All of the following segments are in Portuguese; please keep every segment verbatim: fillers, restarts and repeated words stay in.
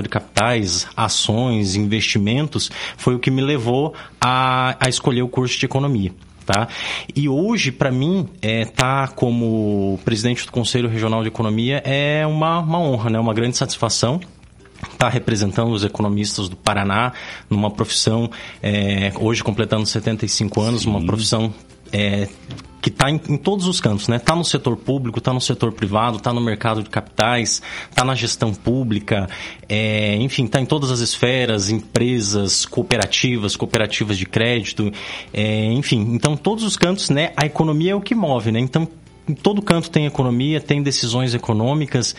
de capitais, ações, investimentos, foi o que me levou a, a escolher o curso de economia. Tá? E hoje, para mim, é, tá como presidente do Conselho Regional de Economia é uma, uma honra, né? Uma grande satisfação estar representando os economistas do Paraná numa profissão, é, hoje completando setenta e cinco anos, Sim. uma profissão é, que está em, em todos os cantos, né? Está no setor público, está no setor privado, está no mercado de capitais, está na gestão pública, é, enfim, está em todas as esferas, empresas, cooperativas, cooperativas de crédito, é, enfim, então todos os cantos, né? A economia é o que move, né? Então, em todo canto tem economia, tem decisões econômicas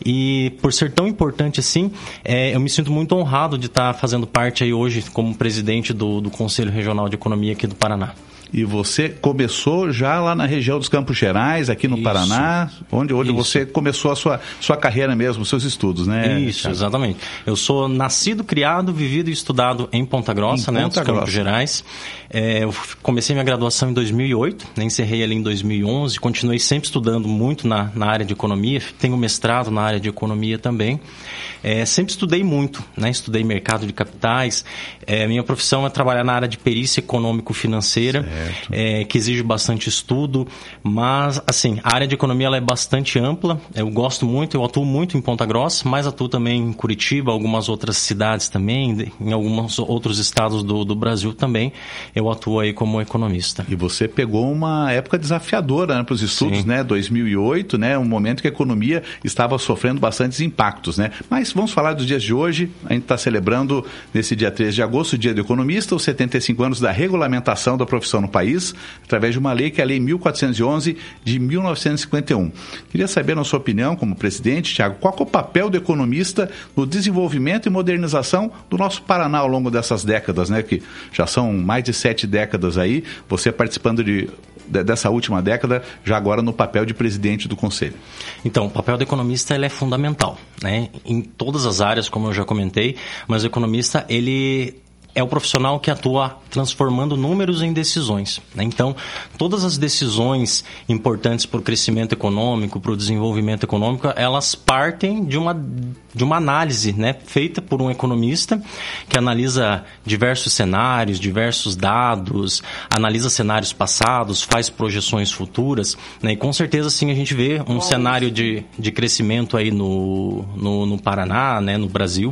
e por ser tão importante assim, é, eu me sinto muito honrado de estar fazendo parte aí hoje como presidente do, do Conselho Regional de Economia aqui do Paraná. E você começou já lá na região dos Campos Gerais, aqui no Isso. Paraná, onde, onde você começou a sua, sua carreira mesmo, seus estudos, né? Isso, Thiago? Exatamente. Eu sou nascido, criado, vivido e estudado em Ponta Grossa, em né, Ponta dos Campos Grossa. Gerais. É, eu comecei minha graduação em dois mil e oito, né, encerrei ali em dois mil e onze, continuei sempre estudando muito na, na área de economia, tenho mestrado na área de economia também. É, sempre estudei muito, né, estudei mercado de capitais. É, minha profissão é trabalhar na área de perícia econômico-financeira. É, que exige bastante estudo, mas assim, a área de economia ela é bastante ampla, eu gosto muito, eu atuo muito em Ponta Grossa, mas atuo também em Curitiba, algumas outras cidades também, em alguns outros estados do, do Brasil também, eu atuo aí como economista. E você pegou uma época desafiadora, né, para os estudos, Sim. né, dois mil e oito, né, um momento que a economia estava sofrendo bastantes impactos, né, mas vamos falar dos dias de hoje, a gente está celebrando nesse dia três de agosto, o dia do economista, os setenta e cinco anos da regulamentação da profissão no país, através de uma lei que é a Lei mil quatrocentos e onze de mil novecentos e cinquenta e um. Queria saber, na sua opinião, como presidente, Thiago, qual é o papel do economista no desenvolvimento e modernização do nosso Paraná ao longo dessas décadas, né? Que já são mais de sete décadas aí, você participando de, de, dessa última década, já agora no papel de presidente do Conselho. Então, o papel do economista ele é fundamental, né? Em todas as áreas, como eu já comentei, mas o economista, ele é o profissional que atua transformando números em decisões, né? Então, todas as decisões importantes para o crescimento econômico, para o desenvolvimento econômico, elas partem de uma, de uma análise, né, feita por um economista que analisa diversos cenários, diversos dados, analisa cenários passados, faz projeções futuras, né? E com certeza, sim, a gente vê um Bom, cenário de, de crescimento aí no, no, no Paraná, né, no Brasil,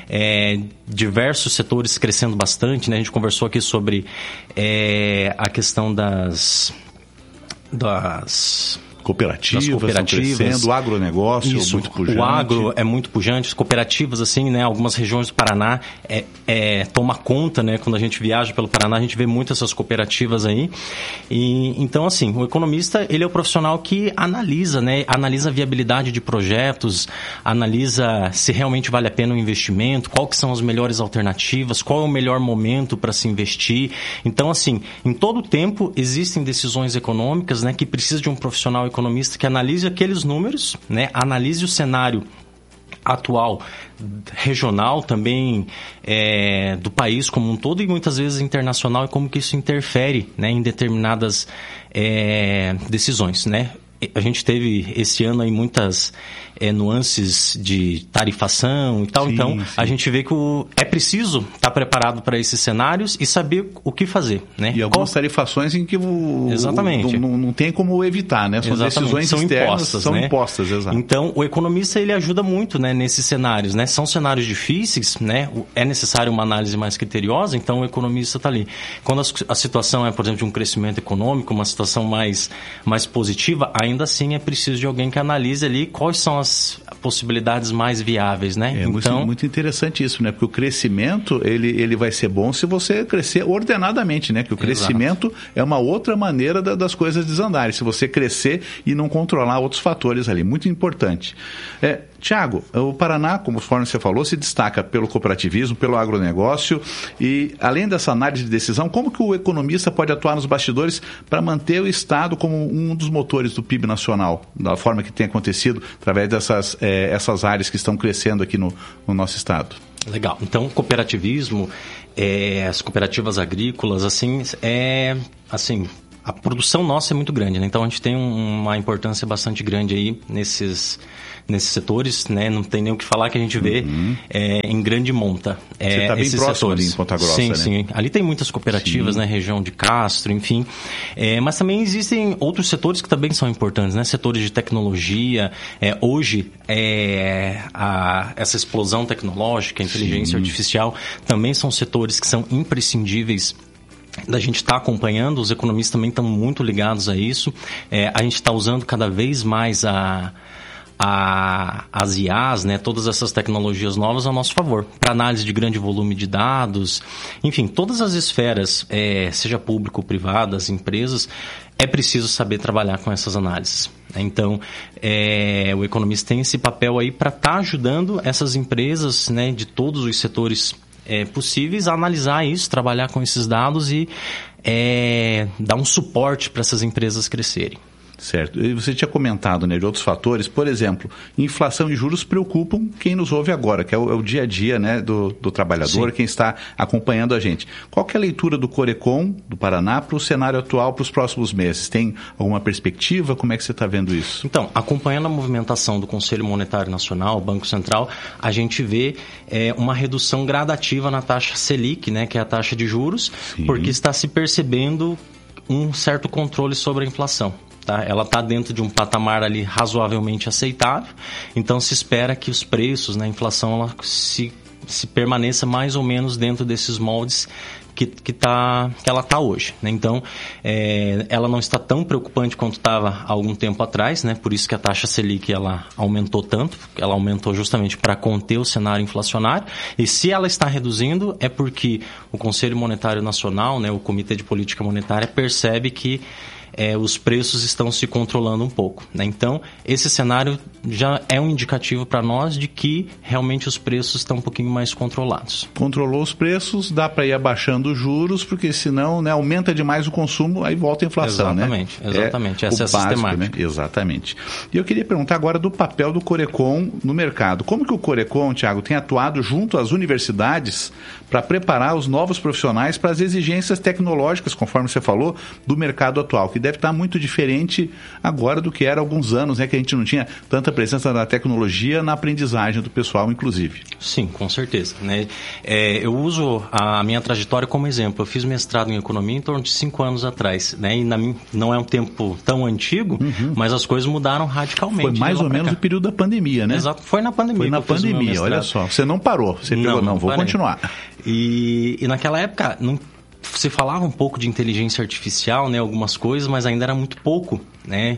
é, diversos setores crescendo bastante, né? A gente conversou aqui sobre é, a questão das... das Cooperativas, das cooperativas, crescendo, o agronegócio isso, muito pujante. O agro é muito pujante, as cooperativas, assim, né, algumas regiões do Paraná é, é, toma conta, né, quando a gente viaja pelo Paraná, a gente vê muito essas cooperativas aí. E, então, assim, o economista, ele é o profissional que analisa, né, analisa a viabilidade de projetos, analisa se realmente vale a pena o investimento, qual que são as melhores alternativas, qual é o melhor momento para se investir. Então, assim, em todo o tempo existem decisões econômicas, né, que precisam de um profissional economista que analise aqueles números, né, analise o cenário atual, regional também, é, do país como um todo e muitas vezes internacional, e como que isso interfere, né, em determinadas é, decisões, né? A gente teve esse ano aí muitas é, nuances de tarifação e tal, sim, então sim. A gente vê que o, é preciso estar preparado para esses cenários e saber o que fazer, né? E algumas Qual... tarifações em que o, exatamente. O, não, não tem como evitar, né? São exatamente. Decisões são externas, impostas, são né? impostas, exato. Então, o economista ele ajuda muito, né, nesses cenários, né? São cenários difíceis, né? É necessário uma análise mais criteriosa, então o economista está ali. Quando a, a situação é, por exemplo, de um crescimento econômico, uma situação mais, mais positiva, ainda Ainda assim é preciso de alguém que analise ali quais são as possibilidades mais viáveis, né? É então... muito, muito interessante isso, né? Porque o crescimento, ele, ele vai ser bom se você crescer ordenadamente, né? Que o crescimento Exato. É uma outra maneira da, das coisas desandarem. Se você crescer e não controlar outros fatores ali. Muito importante. É, Thiago, o Paraná, conforme você falou, se destaca pelo cooperativismo, pelo agronegócio e, além dessa análise de decisão, como que o economista pode atuar nos bastidores para manter o Estado como um dos motores do P I B nacional, da forma que tem acontecido através dessas é, essas áreas que estão crescendo aqui no, no nosso Estado? Legal. Então, cooperativismo, é, as cooperativas agrícolas, assim, é, assim... a produção nossa é muito grande, né? Então a gente tem um, uma importância bastante grande aí nesses, nesses setores, né? Não tem nem o que falar que a gente vê uhum. é, em grande monta. É, Você está bem próximo setores. ali em Ponta Grossa, sim, né? Sim, ali tem muitas cooperativas, sim. né? Região de Castro, enfim. É, mas também existem outros setores que também são importantes, né? Setores de tecnologia. É, hoje, é, a, essa explosão tecnológica, a inteligência sim. artificial, também são setores que são imprescindíveis da gente estar tá acompanhando. Os economistas também estão muito ligados a isso. É, a gente está usando cada vez mais a... A, as I As, né, todas essas tecnologias novas a nosso favor, para análise de grande volume de dados, enfim, todas as esferas, é, seja público ou privada, as empresas, é preciso saber trabalhar com essas análises. Então, é, o economista tem esse papel aí para estar tá ajudando essas empresas, né, de todos os setores é, possíveis a analisar isso, trabalhar com esses dados e é, dar um suporte para essas empresas crescerem. Certo. E você tinha comentado, né, de outros fatores, por exemplo, inflação e juros preocupam quem nos ouve agora, que é o, é o dia a dia, né, do, do trabalhador, sim. quem está acompanhando a gente. Qual que é a leitura do Corecon, do Paraná, para o cenário atual, para os próximos meses? Tem alguma perspectiva? Como é que você está vendo isso? Então, acompanhando a movimentação do Conselho Monetário Nacional, Banco Central, a gente vê é, uma redução gradativa na taxa Selic, né, que é a taxa de juros, sim. porque está se percebendo um certo controle sobre a inflação. Tá? Ela está dentro de um patamar ali razoavelmente aceitável, então se espera que os preços, né, a inflação, ela se, se permaneça mais ou menos dentro desses moldes que, que, tá, que ela está hoje. Né? Então, é, ela não está tão preocupante quanto estava há algum tempo atrás, né? Por isso que a taxa Selic ela aumentou tanto, ela aumentou justamente para conter o cenário inflacionário, e se ela está reduzindo é porque o Conselho Monetário Nacional, né, o Comitê de Política Monetária, percebe que É, os preços estão se controlando um pouco. Né? Então, esse cenário já é um indicativo para nós de que realmente os preços estão um pouquinho mais controlados. Controlou os preços, dá para ir abaixando os juros, porque senão, né, aumenta demais o consumo, aí volta a inflação. Exatamente, né? exatamente. É Essa é a sistemática. Né? Exatamente. E eu queria perguntar agora do papel do Corecon no mercado. Como que o Corecon, Thiago, tem atuado junto às universidades para preparar os novos profissionais para as exigências tecnológicas, conforme você falou, do mercado atual, que deve estar muito diferente agora do que era há alguns anos, né? Que a gente não tinha tanta presença da tecnologia na aprendizagem do pessoal, inclusive. Sim, com certeza. Né? É, eu uso a minha trajetória como exemplo. Eu fiz mestrado em economia em torno de cinco anos atrás, né? E na minha, não é um tempo tão antigo, uhum. mas as coisas mudaram radicalmente. Foi mais ou menos cá. O período da pandemia, né? Exato, foi na pandemia. Foi na pandemia, olha só. Você não parou, você pegou, não, não vou parei. continuar. E, e naquela época, não se falava um pouco de inteligência artificial, né, algumas coisas, mas ainda era muito pouco, né?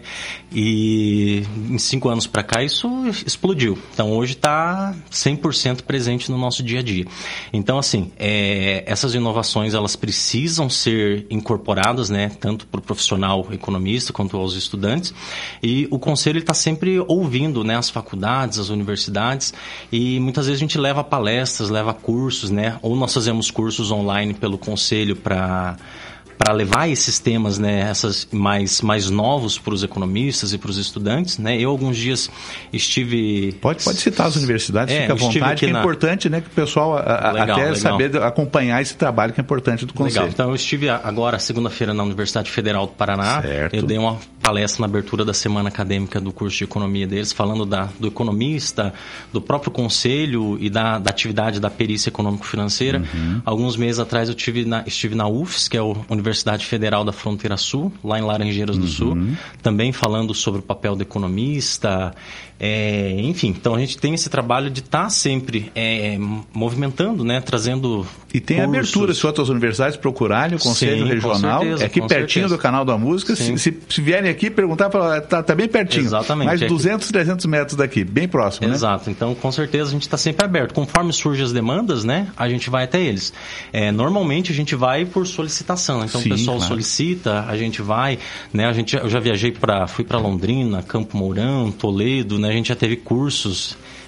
E em cinco anos para cá isso explodiu. Então hoje está cem por cento presente no nosso dia a dia. Então assim, é, essas inovações elas precisam ser incorporadas, né, tanto para o profissional economista quanto aos estudantes. E o conselho está sempre ouvindo, né, as faculdades, as universidades, e muitas vezes a gente leva palestras, leva cursos, né? Ou nós fazemos cursos online pelo conselho para para levar esses temas, né, essas mais, mais novos para os economistas e para os estudantes, né? Eu alguns dias estive... Pode, pode citar as universidades, é, fica à vontade, que é na... importante, né, que o pessoal a, legal, até legal. saber acompanhar esse trabalho que é importante do Conselho. Legal, então eu estive agora, segunda-feira, na Universidade Federal do Paraná, certo. Eu dei uma palestra na abertura da semana acadêmica do curso de economia deles, falando da, do economista, do próprio Conselho e da, da atividade da perícia econômico-financeira. Uhum. Alguns meses atrás eu tive na, estive na U F S, que é o Universidade Federal da Fronteira Sul, lá em Laranjeiras do uhum. Sul, também falando sobre o papel do economista, é, enfim, então a gente tem esse trabalho de estar tá sempre é, movimentando, né, trazendo E tem cursos. Abertura, se outras universidades procurarem o Conselho Sim, Regional, certeza, é aqui pertinho certeza. do Canal da Música, se, se, se vierem aqui perguntar, está tá bem pertinho, Exatamente, mais é duzentos, trezentos metros daqui, bem próximo, né? Exato, então com certeza a gente está sempre aberto, conforme surgem as demandas, né, a gente vai até eles. É, normalmente a gente vai por solicitação, então Sim, o pessoal claro. solicita, a gente vai, né, a gente, eu já viajei para, fui para Londrina, Campo Mourão, Toledo, né, a gente já teve cursos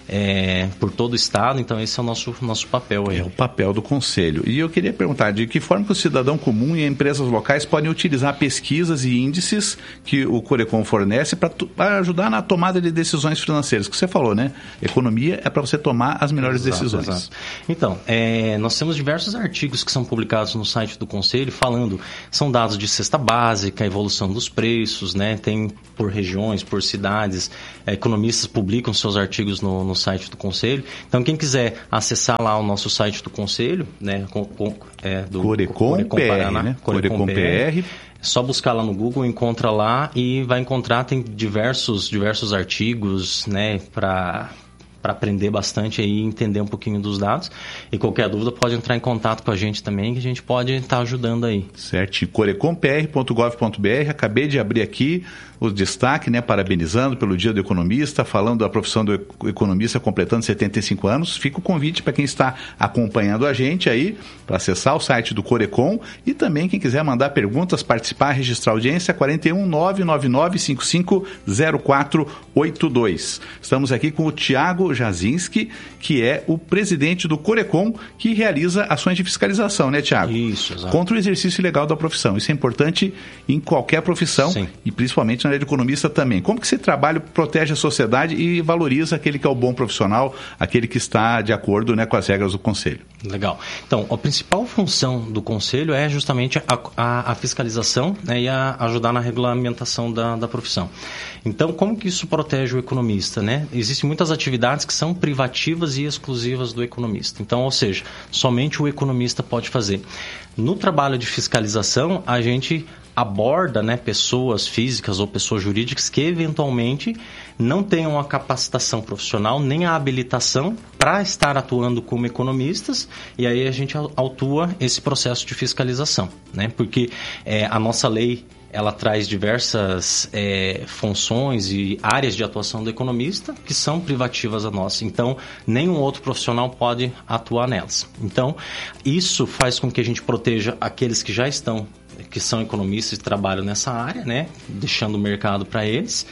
é, por todo o estado. Então esse é o nosso, nosso papel aí. É o papel do Conselho. E eu queria perguntar, de que forma que o cidadão comum e empresas locais podem utilizar pesquisas e índices que o Corecon fornece para ajudar na tomada de decisões financeiras? Que você falou, né? Economia é para você tomar as melhores exato, decisões. Exato. Então, é, nós temos diversos artigos que são publicados no site do Conselho falando, são dados de cesta básica, a evolução dos preços, né? Tem por regiões, por cidades, é, economistas publicam seus artigos no, no site do Conselho. Então, quem quiser acessar lá o nosso site do Conselho, né? Com, com, é, do Corecon, Corecon P R, Paraná, né? Corecon P R. É só buscar lá no Google, encontra lá e vai encontrar, tem diversos, diversos artigos, né, para para aprender bastante e entender um pouquinho dos dados. E qualquer dúvida pode entrar em contato com a gente também, que a gente pode estar ajudando aí. Certo. corecon p r ponto gov ponto b r. Acabei de abrir aqui o destaque, né, parabenizando pelo Dia do Economista, falando da profissão do economista completando setenta e cinco anos. Fica o convite para quem está acompanhando a gente aí, para acessar o site do Corecon e também quem quiser mandar perguntas, participar, registrar audiência, quarenta e um, nove nove nove, cinco cinco zero quatro oito dois. Estamos aqui com o Tiago Jasinski, que é o presidente do Corecon, que realiza ações de fiscalização, né, Tiago? Isso, exato. Contra o exercício ilegal da profissão. Isso é importante em qualquer profissão. Sim. E principalmente na área de economista também. Como que esse trabalho protege a sociedade e valoriza aquele que é o bom profissional, aquele que está de acordo, né, com as regras do Conselho? Legal. Então, a principal função do Conselho é justamente a, a, a fiscalização, né, e a ajudar na regulamentação da, da profissão. Então, como que isso protege o economista, né? Existem muitas atividades que são privativas e exclusivas do economista. Então, ou seja, somente o economista pode fazer. No trabalho de fiscalização, a gente aborda, né, pessoas físicas ou pessoas jurídicas que eventualmente não tenham a capacitação profissional nem a habilitação para estar atuando como economistas, e aí a gente autua esse processo de fiscalização, né? Porque é, a nossa lei ela traz diversas é, funções e áreas de atuação do economista que são privativas a nossa. Então, nenhum outro profissional pode atuar nelas. Então, isso faz com que a gente proteja aqueles que já estão, que são economistas e trabalham nessa área, né? Deixando o mercado para eles.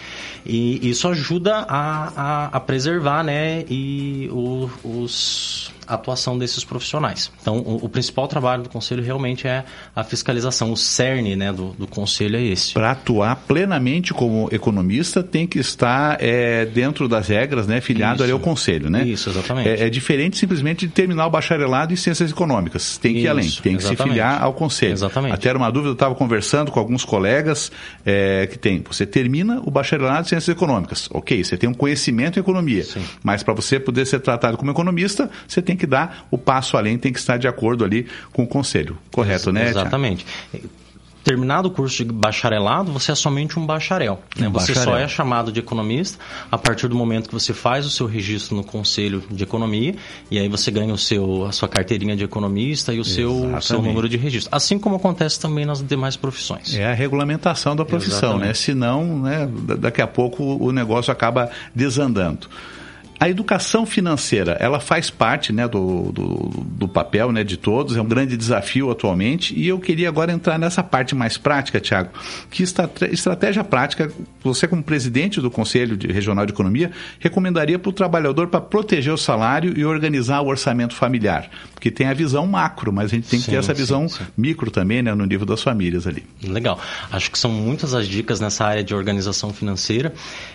E isso ajuda a, a, a preservar, né? E o, os... a atuação desses profissionais. Então, o, o principal trabalho do Conselho realmente é a fiscalização. O cerne, né, do, do Conselho é esse. Para atuar plenamente como economista, tem que estar é, dentro das regras, né, filiado ali ao Conselho, né? Isso, exatamente. É, é diferente simplesmente de terminar o bacharelado em Ciências Econômicas. Tem que ir além, tem que exatamente. se filiar ao Conselho. Exatamente. Até era uma dúvida, eu estava conversando com alguns colegas é, que tem, você termina o bacharelado em Ciências Econômicas. Ok, você tem um conhecimento em economia, sim, mas para você poder ser tratado como economista, você tem que dar o passo além, tem que estar de acordo ali com o Conselho. Correto, né, Tiago? Exatamente. Terminado o curso de bacharelado, você é somente um bacharel, né? Um você bacharel. Só é chamado de economista a partir do momento que você faz o seu registro no Conselho de Economia, e aí você ganha o seu, a sua carteirinha de economista e o seu, seu número de registro. Assim como acontece também nas demais profissões. É a regulamentação da profissão, exatamente, né? Senão, né, daqui a pouco o negócio acaba desandando. A educação financeira, ela faz parte, né, do, do, do papel, né, de todos, é um grande desafio atualmente, e eu queria agora entrar nessa parte mais prática, Tiago. Que estratégia prática, você como presidente do Conselho Regional de Economia, recomendaria para o trabalhador para proteger o salário e organizar o orçamento familiar? Porque tem a visão macro, mas a gente tem que sim, ter essa visão sim, sim. micro também, né, no nível das famílias ali. Legal. Acho que são muitas as dicas nessa área de organização financeira.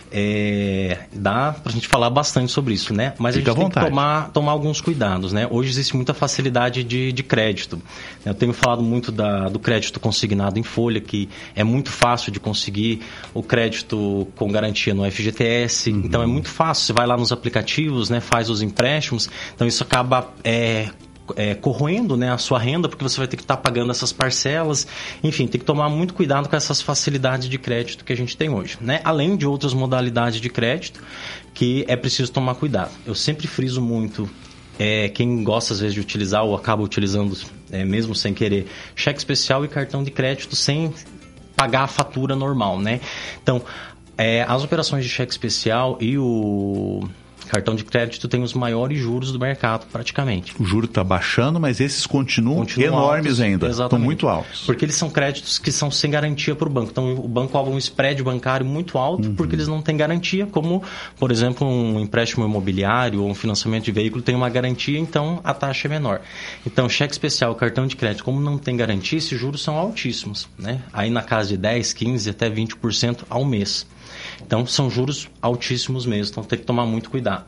É, dá para a gente falar bastante sobre isso, né? Mas Fica a gente tem que tomar, tomar alguns cuidados, né? Hoje existe muita facilidade de, de crédito. Eu tenho falado muito da, do crédito consignado em folha, que é muito fácil de conseguir o crédito com garantia no F G T S. Uhum. Então é muito fácil, você vai lá nos aplicativos, né? Faz os empréstimos. Então isso acaba... É, É, corroendo, né, a sua renda, porque você vai ter que estar tá pagando essas parcelas. Enfim, tem que tomar muito cuidado com essas facilidades de crédito que a gente tem hoje, né? Além de outras modalidades de crédito que é preciso tomar cuidado. Eu sempre friso muito, é, quem gosta às vezes de utilizar ou acaba utilizando, é, mesmo sem querer, cheque especial e cartão de crédito sem pagar a fatura normal, né? Então, é, as operações de cheque especial e o Cartão de crédito tem os maiores juros do mercado, praticamente. O juro está baixando, mas esses continuam, continuam enormes altos, ainda. Exatamente. Estão muito altos. Porque eles são créditos que são sem garantia para o banco. Então, o banco cobra um spread bancário muito alto, uhum. porque eles não têm garantia, como, por exemplo, um empréstimo imobiliário ou um financiamento de veículo tem uma garantia, então a taxa é menor. Então, cheque especial, cartão de crédito, como não tem garantia, esses juros são altíssimos, né? Aí na casa de dez, quinze, até vinte por cento ao mês. Então, são juros altíssimos mesmo, então tem que tomar muito cuidado.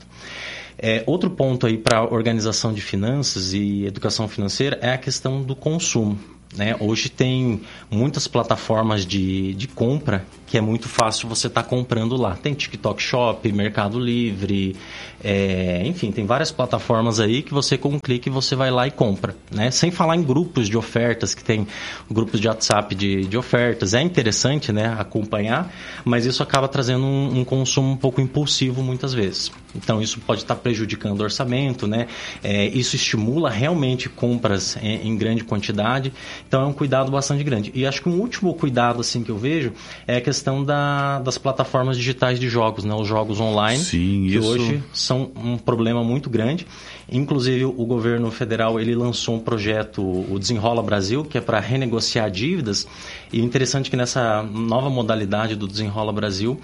É, outro ponto aí para a organização de finanças e educação financeira é a questão do consumo. Né? Hoje tem muitas plataformas de, de compra que é muito fácil você estar tá comprando lá. Tem TikTok Shop, Mercado Livre, é, enfim, tem várias plataformas aí que você com um clique você vai lá e compra. Né? Sem falar em grupos de ofertas, que tem grupos de WhatsApp de, de ofertas. É interessante, né, acompanhar, mas isso acaba trazendo um, um consumo um pouco impulsivo muitas vezes. Então isso pode estar tá prejudicando o orçamento, né? É, isso estimula realmente compras em, em grande quantidade. Então é um cuidado bastante grande. E acho que um último cuidado assim que eu vejo é a questão da, das plataformas digitais de jogos, né? Os jogos online, Sim, que isso... hoje são um problema muito grande. Inclusive o governo federal ele lançou um projeto, o Desenrola Brasil, que é para renegociar dívidas. E interessante que nessa nova modalidade do Desenrola Brasil,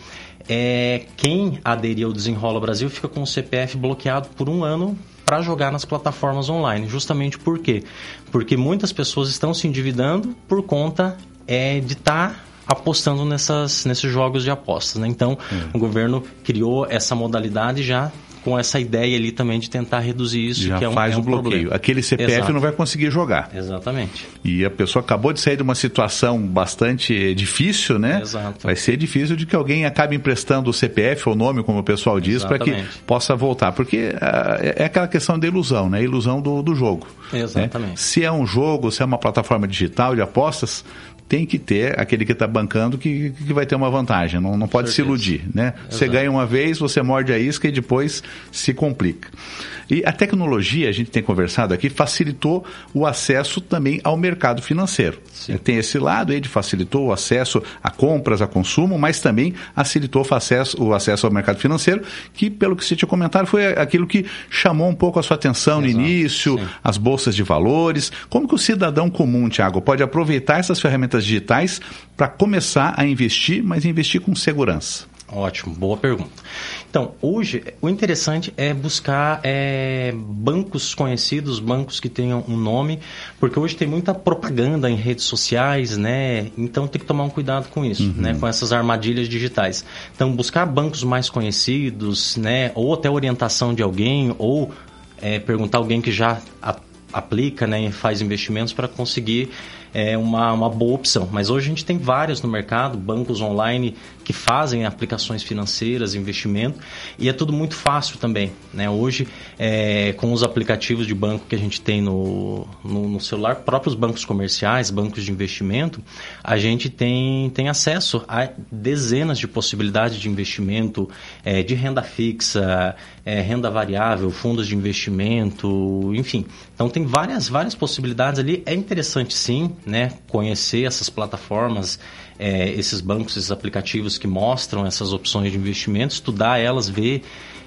é, quem aderir ao Desenrola Brasil fica com o C P F bloqueado por um ano para jogar nas plataformas online. Justamente por quê? Porque muitas pessoas estão se endividando por conta é, de estar tá apostando nessas, nesses jogos de apostas. Né? Então, hum. o governo criou essa modalidade já com essa ideia ali também de tentar reduzir isso. Já que é um, faz é um o bloqueio. Problema. Aquele C P F Exato. Não vai conseguir jogar. Exatamente. E a pessoa acabou de sair de uma situação bastante difícil, né? Exato. Vai ser difícil de que alguém acabe emprestando o C P F ou nome, como o pessoal diz, para que possa voltar. Porque uh, é aquela questão da ilusão, né? A ilusão do, do jogo. Exatamente. Né? Se é um jogo, se é uma plataforma digital de apostas, tem que ter aquele que está bancando que, que vai ter uma vantagem, não, não pode se iludir, né? Exato. Você ganha uma vez, você morde a isca e depois se complica. E a tecnologia, a gente tem conversado aqui, facilitou o acesso também ao mercado financeiro. Sim. Tem esse lado aí de facilitou o acesso a compras, a consumo, mas também facilitou o acesso, o acesso ao mercado financeiro, que pelo que você tinha comentado foi aquilo que chamou um pouco a sua atenção Exato. No início, Sim. as bolsas de valores. Como que o cidadão comum, Thiago, pode aproveitar essas ferramentas digitais para começar a investir, mas investir com segurança? Ótimo, boa pergunta. Então, hoje, o interessante é buscar é, bancos conhecidos, bancos que tenham um nome, porque hoje tem muita propaganda em redes sociais, né? Então, tem que tomar um cuidado com isso, uhum. né? Com essas armadilhas digitais. Então, buscar bancos mais conhecidos, né? Ou até orientação de alguém, ou é, perguntar a alguém que já a, aplica, né? E faz investimentos para conseguir é, uma, uma boa opção. Mas hoje a gente tem vários no mercado, bancos online que fazem aplicações financeiras, investimento, e é tudo muito fácil também, né? Hoje, é, com os aplicativos de banco que a gente tem no, no, no celular, próprios bancos comerciais, bancos de investimento, a gente tem, tem acesso a dezenas de possibilidades de investimento, é, de renda fixa, é, renda variável, fundos de investimento, enfim. Então, tem várias, várias possibilidades ali. É interessante, sim, né, conhecer essas plataformas, É, esses bancos, esses aplicativos que mostram essas opções de investimento, estudar elas, ver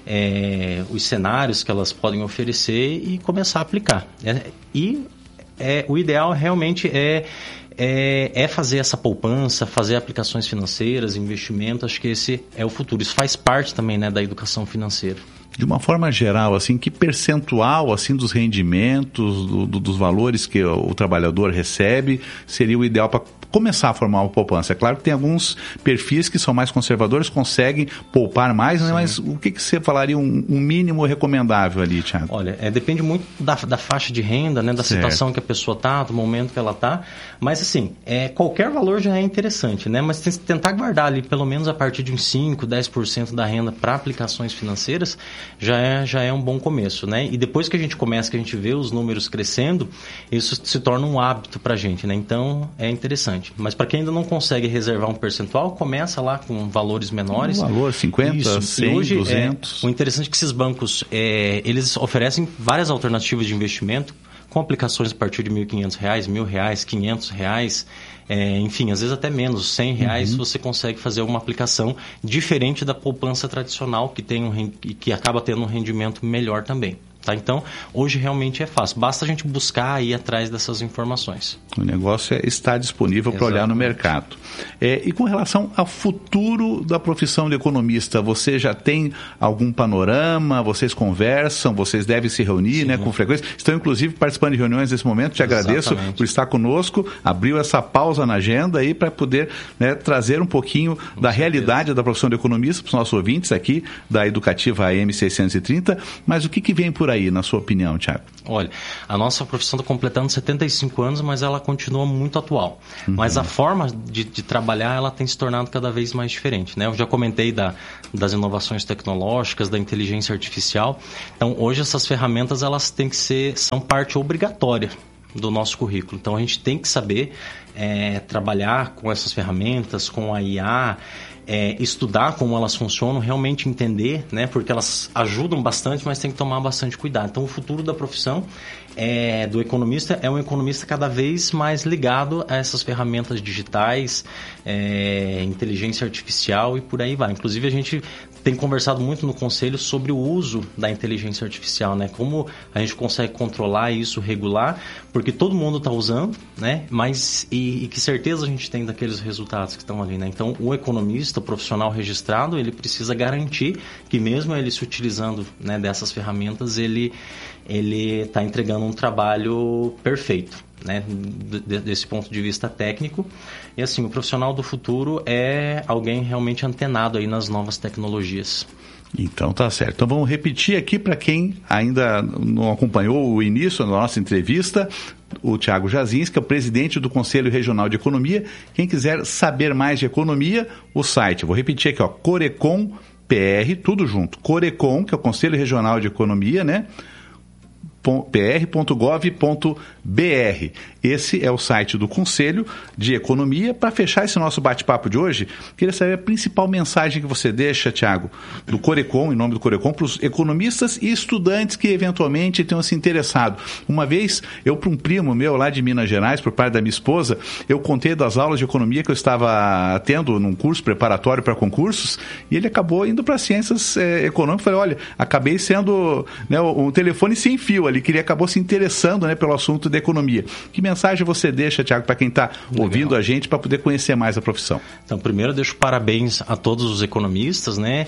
é, os cenários que elas podem oferecer e começar a aplicar. É, e é, o ideal realmente é, é, é fazer essa poupança, fazer aplicações financeiras, investimento. Acho que esse é o futuro. Isso faz parte também, né, da educação financeira. De uma forma geral, assim, que percentual assim, dos rendimentos, do, do, dos valores que o, o trabalhador recebe, seria o ideal para começar a formar uma poupança? É claro que tem alguns perfis que são mais conservadores, conseguem poupar mais, né? Mas o que, que você falaria um, um mínimo recomendável ali, Thiago? Olha, é, depende muito da, da faixa de renda, né? Da certo. Situação que a pessoa está, do momento que ela está. Mas assim, é, qualquer valor já é interessante, né? Mas tem que tentar guardar ali pelo menos a partir de uns cinco, dez por cento da renda para aplicações financeiras, já é, já é um bom começo, né? E depois que a gente começa, que a gente vê os números crescendo, isso se torna um hábito para a gente, né? Então, é interessante. Mas para quem ainda não consegue reservar um percentual, começa lá com valores menores. Um valor, cinquenta, isso. cem, hoje, duzentos. É, o interessante é que esses bancos, é, eles oferecem várias alternativas de investimento, com aplicações a partir de mil e quinhentos reais, mil reais, quinhentos reais, é, enfim, às vezes até menos, cem reais, uhum. você consegue fazer uma aplicação diferente da poupança tradicional, que, tem um, que acaba tendo um rendimento melhor também. Tá? Então, hoje realmente é fácil. Basta a gente buscar e ir atrás dessas informações. O negócio é estar disponível para olhar no mercado. É, e com relação ao futuro da profissão de economista, você já tem algum panorama? Vocês conversam? Vocês devem se reunir, né, com frequência? Estão, inclusive, participando de reuniões nesse momento. Te agradeço Exatamente. Por estar conosco. Abriu essa pausa na agenda aí para poder, né, trazer um pouquinho com da certeza. Realidade da profissão de economista para os nossos ouvintes aqui da Educativa A M seiscentos e trinta. Mas o que, que vem por aí, na sua opinião, Thiago? Olha, a nossa profissão está completando setenta e cinco anos, mas ela continua muito atual. Uhum. Mas a forma de, de trabalhar, ela tem se tornado cada vez mais diferente, né? Eu já comentei da, das inovações tecnológicas, da inteligência artificial. Então, hoje essas ferramentas, elas têm que ser, são parte obrigatória do nosso currículo. Então, a gente tem que saber é, trabalhar com essas ferramentas, com a I A, É, estudar como elas funcionam, realmente entender, né? Porque elas ajudam bastante, mas tem que tomar bastante cuidado. Então, o futuro da profissão é, do economista é um economista cada vez mais ligado a essas ferramentas digitais, é, inteligência artificial e por aí vai. Inclusive, a gente tem conversado muito no Conselho sobre o uso da inteligência artificial, né? Como a gente consegue controlar isso, regular, porque todo mundo está usando, né? Mas e, e que certeza a gente tem daqueles resultados que estão ali, né? Então, o economista, o profissional registrado, ele precisa garantir que mesmo ele se utilizando, né, dessas ferramentas, ele ele está entregando um trabalho perfeito, né, desse ponto de vista técnico. E assim, o profissional do futuro é alguém realmente antenado aí nas novas tecnologias. Então tá certo. Então vamos repetir aqui para quem ainda não acompanhou o início da nossa entrevista. O Thiago Jazinski, que é o presidente do Conselho Regional de Economia. Quem quiser saber mais de economia, o site, eu vou repetir aqui, ó, Corecon P R, tudo junto, Corecon, que é o Conselho Regional de Economia, né? p r ponto gov ponto b r. Esse é o site do Conselho de Economia. Para fechar esse nosso bate-papo de hoje, queria saber a principal mensagem que você deixa, Thiago, do Corecon, em nome do Corecon, para os economistas e estudantes que eventualmente tenham se interessado. Uma vez, eu para um primo meu lá de Minas Gerais, por parte da minha esposa, eu contei das aulas de economia que eu estava tendo num curso preparatório para concursos, e ele acabou indo para ciências é, econômicas. Falei, olha, acabei sendo, né, um telefone sem fio ali, que ele acabou se interessando, né, pelo assunto da economia. Que mensagem você deixa, Thiago, para quem está ouvindo a gente, para poder conhecer mais a profissão? Então, primeiro eu deixo parabéns a todos os economistas, né?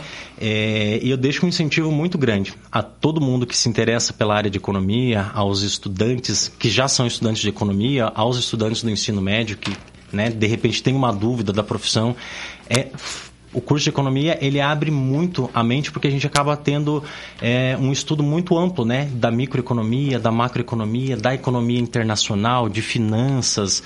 É, e eu deixo um incentivo muito grande a todo mundo que se interessa pela área de economia, aos estudantes que já são estudantes de economia, aos estudantes do ensino médio que, né, de repente tem uma dúvida da profissão. É... O curso de economia, ele abre muito a mente, porque a gente acaba tendo é, um estudo muito amplo, né? Da microeconomia, da macroeconomia, da economia internacional, de finanças.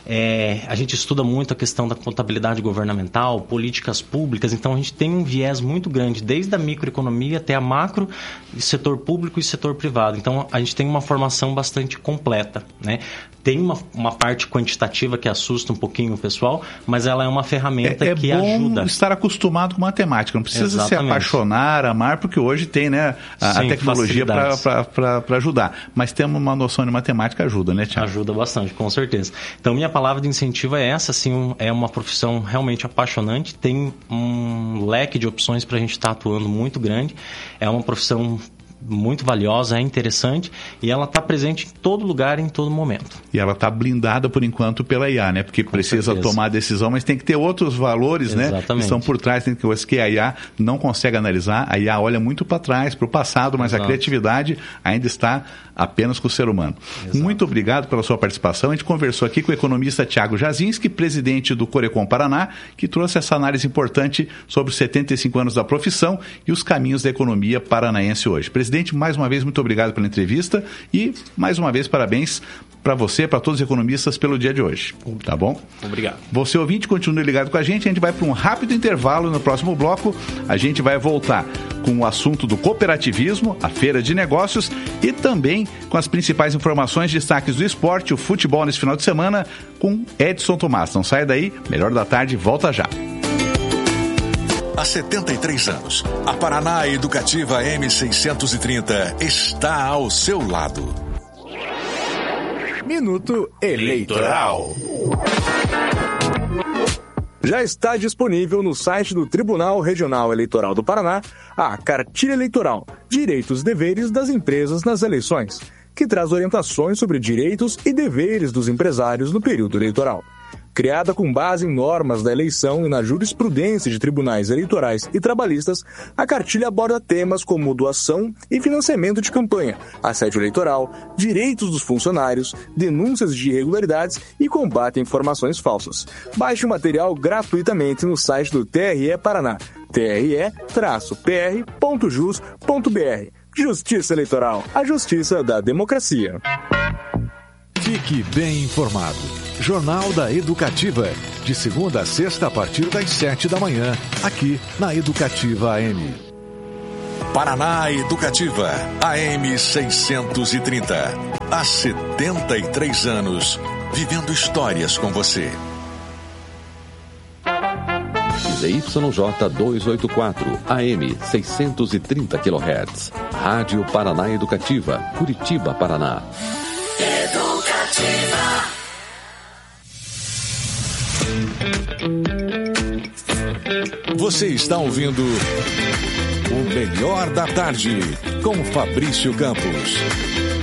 É, a gente estuda muito a questão da contabilidade governamental, políticas públicas. Então, a gente tem um viés muito grande, desde a microeconomia até a macro, setor público e setor privado. Então, a gente tem uma formação bastante completa, né? Tem uma, uma parte quantitativa que assusta um pouquinho o pessoal, mas ela é uma ferramenta é, é que bom ajuda. Estar acostumado com matemática, não precisa Exatamente. Se apaixonar, amar, porque hoje tem, né, a, Sim, a tecnologia para ajudar. Mas ter uma noção de matemática ajuda, né, Thiago? Ajuda bastante, com certeza. Então, minha palavra de incentivo é essa, assim, um, é uma profissão realmente apaixonante, tem um leque de opções para a gente estar atuando muito grande, é uma profissão muito valiosa, é interessante, e ela está presente em todo lugar, em todo momento. E ela está blindada, por enquanto, pela I A, né? Porque Com precisa certeza. Tomar a decisão, mas tem que ter outros valores, Exatamente. Né? Que estão por trás, tem que, que a I A não consegue analisar. A I A olha muito para trás, para o passado, mas Exato. A criatividade ainda está apenas com o ser humano. Exato. Muito obrigado pela sua participação. A gente conversou aqui com o economista Thiago Jazinski, presidente do Corecon Paraná, que trouxe essa análise importante sobre os setenta e cinco anos da profissão e os caminhos da economia paranaense hoje. Presidente, mais uma vez, muito obrigado pela entrevista e, mais uma vez, parabéns para você, para todos os economistas pelo dia de hoje. Tá bom? Obrigado. Você, ouvinte, continue ligado com a gente. A gente vai para um rápido intervalo. No próximo bloco, a gente vai voltar com o assunto do cooperativismo, a feira de negócios e também com as principais informações, destaques do esporte, o futebol nesse final de semana, com Edson Tomás. Não sai daí, Melhor da Tarde, volta já. Há setenta e três anos, a Paraná Educativa A M seiscentos e trinta está ao seu lado. Minuto Eleitoral. Já está disponível no site do Tribunal Regional Eleitoral do Paraná a Cartilha Eleitoral, Direitos e Deveres das Empresas nas Eleições, que traz orientações sobre direitos e deveres dos empresários no período eleitoral. Criada com base em normas da eleição e na jurisprudência de tribunais eleitorais e trabalhistas, a cartilha aborda temas como doação e financiamento de campanha, assédio eleitoral, direitos dos funcionários, denúncias de irregularidades e combate a informações falsas. Baixe o material gratuitamente no site do T R E Paraná, t r e p r ponto jus ponto b r. Justiça Eleitoral, a justiça da democracia. Fique bem informado. Jornal da Educativa. De segunda a sexta, a partir das sete da manhã, aqui na Educativa A M. Paraná Educativa, A M seiscentos e trinta. Há setenta e três anos, vivendo histórias com você. Z Y J duzentos e oitenta e quatro, A M seiscentos e trinta quilohertz. Rádio Paraná Educativa, Curitiba, Paraná. Educativa. Você está ouvindo o Melhor da Tarde com Fabrício Campos.